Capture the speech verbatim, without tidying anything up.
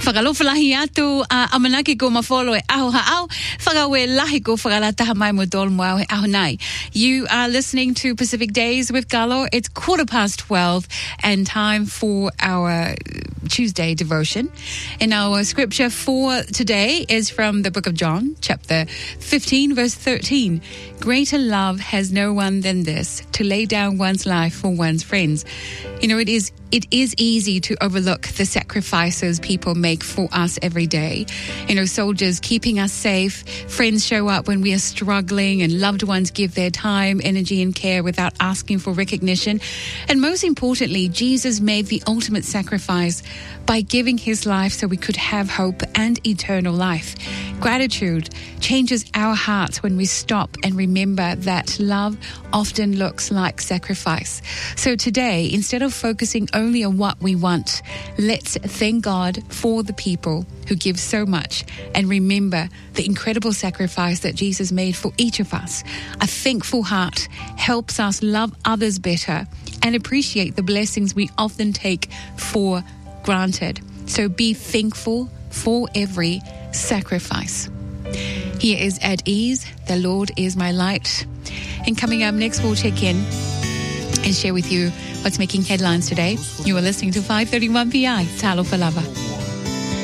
Whakalofalahi atu a amanaki ko mafolo e aho ha'au. Whakawe lahi ko whakalataha mai mo dol mo e aho nai. You are listening to Pacific Days with Galo. It's quarter past twelve and time for our Tuesday devotion. And our scripture for today is from the book of John, chapter fifteen, verse thirteen. Greater love has no one than this, to lay down one's life for one's friends. You know, it is it is easy to overlook the sacrifices people make for us every day. You know, soldiers keeping us safe, friends show up when we are struggling, and loved ones give their time, energy, and care without asking for recognition. And most importantly, Jesus made the ultimate sacrifice by giving his life so we could have hope and eternal life. Gratitude changes our hearts when we stop and remember that love often looks like sacrifice. So today, instead of focusing only on what we want, let's thank God for the people who give so much and remember the incredible sacrifice that Jesus made for each of us. A thankful heart helps us love others better and appreciate the blessings we often take for granted. So be thankful for every sacrifice. Here is At Ease, The Lord is My Light. And coming up next, we'll check in and share with you what's making headlines today. You are listening to five thirty-one P I, Talo Falava.